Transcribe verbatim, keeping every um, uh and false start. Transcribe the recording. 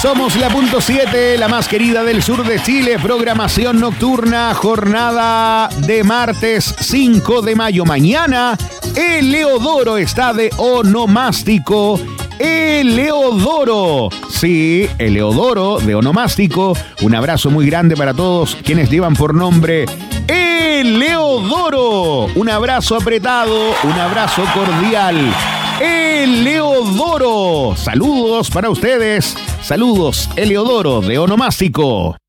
Somos la punto siete, la más querida del sur de Chile. Programación nocturna, jornada de martes cinco de mayo. Mañana, Eleodoro está de onomástico. Eleodoro. Sí, Eleodoro de onomástico. Un abrazo muy grande para todos quienes llevan por nombre Eleodoro. Un abrazo apretado, un abrazo cordial. Eleodoro. Saludos para ustedes. Saludos, Eleodoro de onomástico.